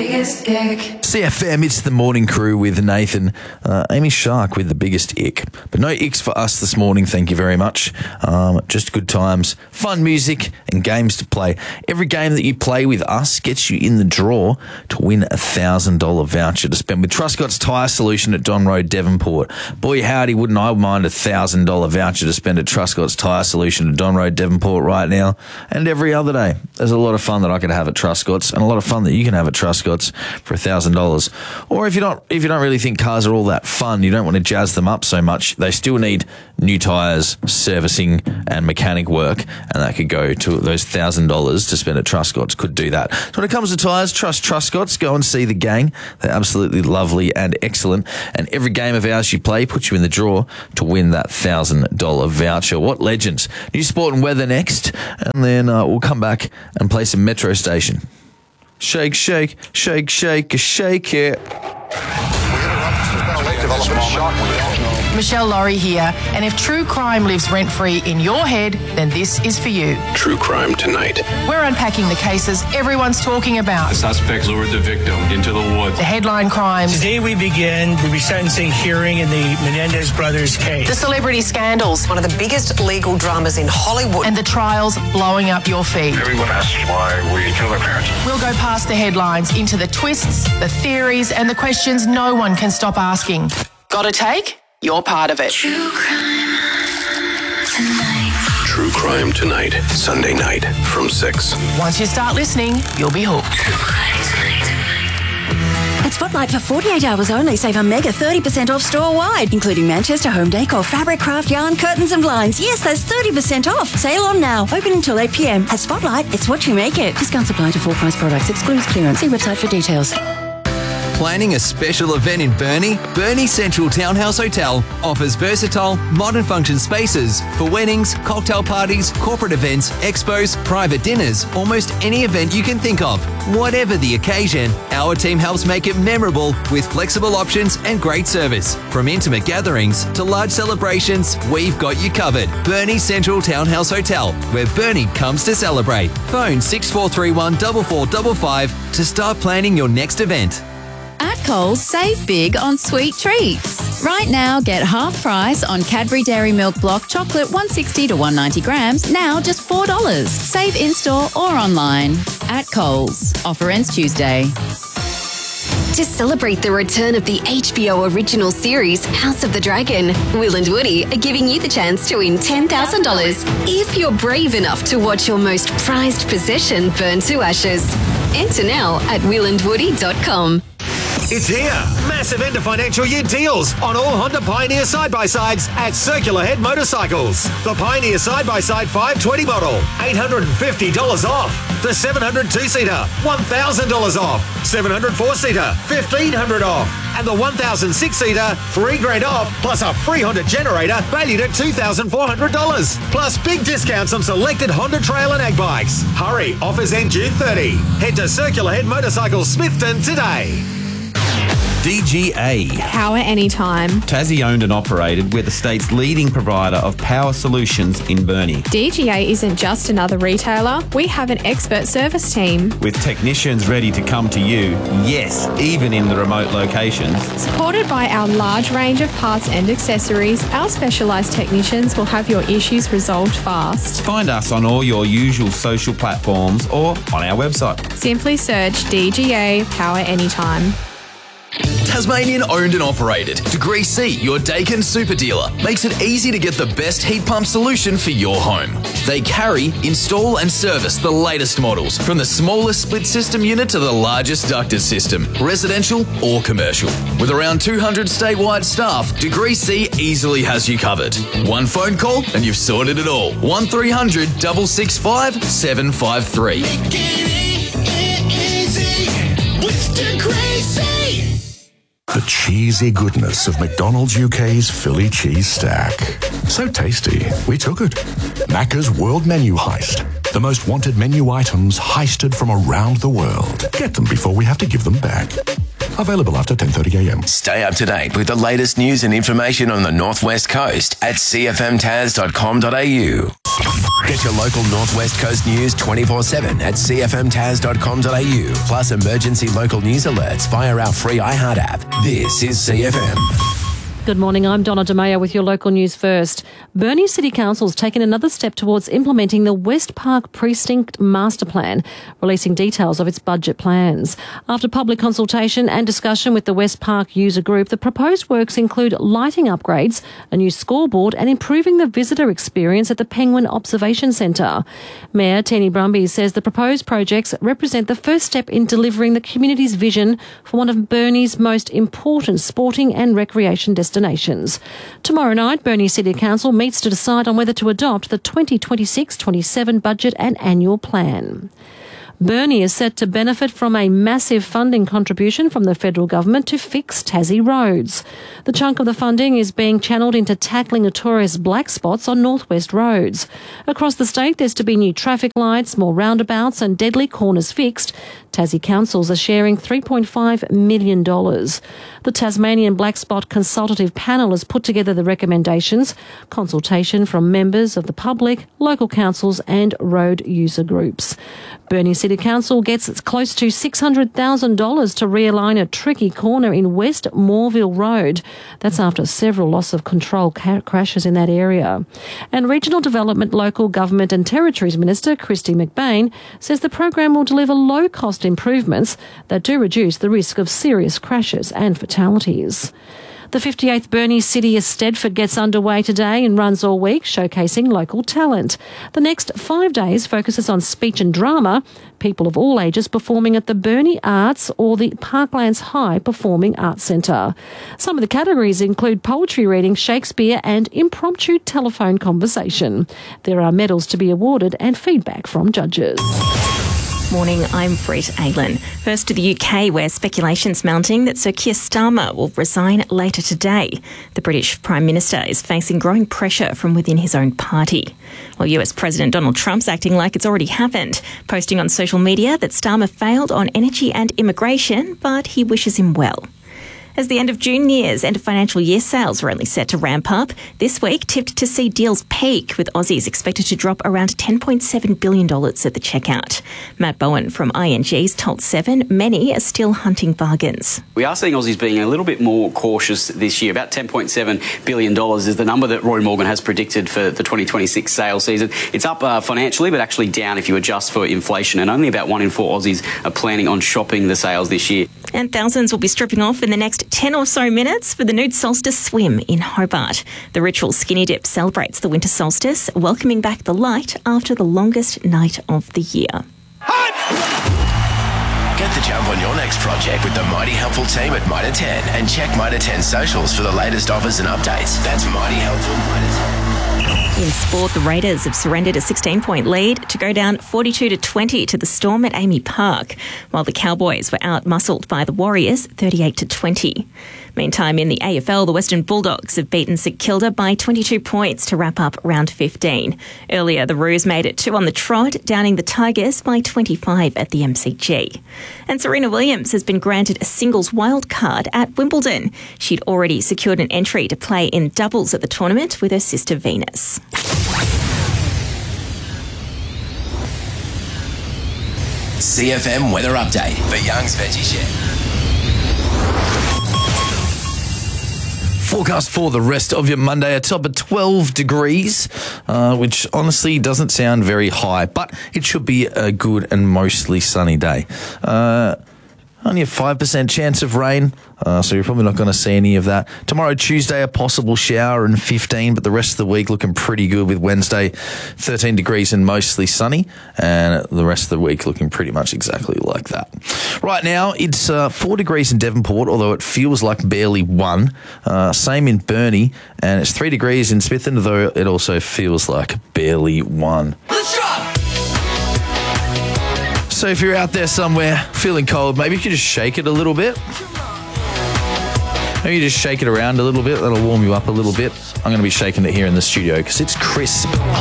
biggest ick. CFM, it's the morning crew with Nathan. Amy Shark with the biggest ick. But no icks for us this morning, thank you very much. Just good times, fun music and games to play. Every game that you play with us gets you in the draw to win a $1,000 voucher to spend with Truscott's Tyre Solution at Don Road, Devonport. Boy, howdy, wouldn't I mind a $1,000 voucher to spend at Truscott's Tyre Solution at Don Road, Devonport right now and every other day. There's a lot of fun that I could have at Truscott's and a lot of fun that you can have at Truscott's for $1,000. Or if you don't really think cars are all that fun, you don't want to jazz them up so much, they still need new tyres, servicing and mechanic work, and that could go to those $1,000 to spend at Truscott's could do that. So when it comes to tyres, trust Truscott's. Go and see the gang. They're absolutely lovely and excellent, and every game of ours you play puts you in the draw to win that $1,000 voucher. What legends. New sport and weather next, and then we'll come back and play some Metro Station. Shake, shake, shake, shake, shake it. Michelle Laurie here, and if true crime lives rent-free in your head, then this is for you. True Crime Tonight. We're unpacking the cases everyone's talking about. The suspect lured the victim into the woods. The headline crimes. Today we begin the resentencing hearing in the Menendez brothers case. The celebrity scandals. One of the biggest legal dramas in Hollywood. And the trials blowing up your feed. Everyone asks why we killed our parents. We'll go past the headlines into the twists, the theories, and the questions no one can stop asking. Got a take? You're part of it. True crime tonight. True Crime Tonight. Sunday night from 6. Once you start listening, you'll be hooked. True crime tonight. At Spotlight for 48 hours only, save a mega 30% off store-wide, including Manchester Home Decor, fabric, craft, yarn, curtains and blinds. Yes, that's 30% off. Sale on now. Open until 8 p.m. At Spotlight, it's what you make it. Discounts apply to full price products. Excludes clearance. See website for details. Planning a special event in Burnie? Burnie Central Townhouse Hotel offers versatile, modern function spaces for weddings, cocktail parties, corporate events, expos, private dinners, almost any event you can think of. Whatever the occasion, our team helps make it memorable with flexible options and great service. From intimate gatherings to large celebrations, we've got you covered. Burnie Central Townhouse Hotel, where Burnie comes to celebrate. Phone 6431 4455 to start planning your next event. At Coles, save big on sweet treats. Right now, get half price on Cadbury Dairy Milk Block Chocolate 160 to 190 grams, now just $4. Save in-store or online. At Coles. Offer ends Tuesday. To celebrate the return of the HBO original series, House of the Dragon, Will and Woody are giving you the chance to win $10,000 if you're brave enough to watch your most prized possession burn to ashes. Enter now at willandwoody.com. It's here. Massive end of financial year deals on all Honda Pioneer side-by-sides at Circular Head Motorcycles. The Pioneer side-by-side 520 model, $850 off. The 700 two-seater, $1,000 off. 700 four-seater, $1,500 off. And the 1,000 six-seater, $3,000 off, plus a free Honda generator valued at $2,400. Plus big discounts on selected Honda Trail and Ag bikes. Hurry, offers end June 30. Head to Circular Head Motorcycles Smithton today. DGA. Power anytime. Tassie owned and operated. We're the state's leading provider of power solutions in Burnie. DGA isn't just another retailer. We have an expert service team. With technicians ready to come to you, yes, even in the remote locations. Supported by our large range of parts and accessories, our specialised technicians will have your issues resolved fast. Find us on all your usual social platforms or on our website. Simply search DGA Power Anytime. Tasmanian owned and operated. Degree C, your Dakin super dealer, makes it easy to get the best heat pump solution for your home. They carry, install and service the latest models, from the smallest split system unit to the largest ducted system, residential or commercial. With around 200 statewide staff, Degree C easily has you covered. One phone call and you've sorted it all. 1300 665 753. Make it easy with Degree C. The cheesy goodness of McDonald's UK's Philly cheese stack. So tasty, we took it. Macca's World Menu Heist. The most wanted menu items heisted from around the world. Get them before we have to give them back. Available after 10:30 a.m. Stay up to date with the latest news and information on the Northwest Coast at cfmtaz.com.au. Get your local Northwest Coast news 24/7 at cfmtas.com.au, plus emergency local news alerts via our free iHeart app. This is CFM. Good morning, I'm Donna DeMayo with your local news first. Burnie City Council's taken another step towards implementing the West Park Precinct Master Plan, releasing details of its budget plans. After public consultation and discussion with the West Park user group, the proposed works include lighting upgrades, a new scoreboard and improving the visitor experience at the Penguin Observation Centre. Mayor Teeny Brumby says the proposed projects represent the first step in delivering the community's vision for one of Burnie's most important sporting and recreation destinations. Tomorrow night, Burnie City Council meets to decide on whether to adopt the 2026-27 budget and annual plan. Burnie is set to benefit from a massive funding contribution from the federal government to fix Tassie roads. The chunk of the funding is being channelled into tackling notorious black spots on northwest roads. Across the state, there's to be new traffic lights, more roundabouts and deadly corners fixed. Tassie councils are sharing $3.5 million. The Tasmanian Black Spot Consultative Panel has put together the recommendations, consultation from members of the public, local councils and road user groups. Burnie City Council gets close to $600,000 to realign a tricky corner in West Moreville Road. That's after several loss of control crashes in that area. And Regional Development, Local Government and Territories Minister Christy McBain says the program will deliver low-cost improvements that do reduce the risk of serious crashes and fatalities. The 58th Burnie City Eisteddfod gets underway today and runs all week, showcasing local talent. The next 5 days focuses on speech and drama, people of all ages performing at the Burnie Arts or the Parklands High Performing Arts Centre. Some of the categories include poetry reading, Shakespeare and impromptu telephone conversation. There are medals to be awarded and feedback from judges. Morning, I'm Brett Aylan. First to the UK, where speculation's mounting that Sir Keir Starmer will resign later today. The British Prime Minister is facing growing pressure from within his own party. While US President Donald Trump's acting like it's already happened, posting on social media that Starmer failed on energy and immigration, but he wishes him well. As the end of June nears, end of financial year sales are only set to ramp up. This week tipped to see deals peak, with Aussies expected to drop around $10.7 billion at the checkout. Matt Bowen from ING's told Seven many are still hunting bargains. We are seeing Aussies being a little bit more cautious this year. About $10.7 billion is the number that Roy Morgan has predicted for the 2026 sales season. It's up financially, but actually down if you adjust for inflation. And only about 1 in 4 Aussies are planning on shopping the sales this year. And thousands will be stripping off in the next 10 or so minutes for the nude solstice swim in Hobart. The ritual skinny dip celebrates the winter solstice, welcoming back the light after the longest night of the year. Get the jump on your next project with the Mighty Helpful team at Mitre 10 and check Mitre 10 socials for the latest offers and updates. That's Mighty Helpful Mitre 10. In sport, the Raiders have surrendered a 16-point lead to go down 42-20 to the Storm at Amy Park, while the Cowboys were out-muscled by the Warriors 38-20. Meantime, in the AFL, the Western Bulldogs have beaten St Kilda by 22 points to wrap up round 15. Earlier, the Roos made it 2 on the trot, downing the Tigers by 25 at the MCG. And Serena Williams has been granted a singles wild card at Wimbledon. She'd already secured an entry to play in doubles at the tournament with her sister Venus. CFM weather update for Young's Veggie Shed. Forecast for the rest of your Monday, a top of 12 degrees, which honestly doesn't sound very high, but it should be a good and mostly sunny day. Only a 5% chance of rain, so you're probably not going to see any of that. Tomorrow, Tuesday, a possible shower and 15, but the rest of the week looking pretty good with Wednesday, 13 degrees and mostly sunny, and the rest of the week looking pretty much exactly like that. Right now, it's 4 degrees in Devonport, although it feels like barely 1. Same in Burnie, and it's 3 degrees in Smithton, though it also feels like barely 1. Let's drop! So if you're out there somewhere feeling cold, maybe you could just shake it a little bit. Maybe you just shake it around a little bit. That'll warm you up a little bit. I'm going to be shaking it here in the studio because it's crisp.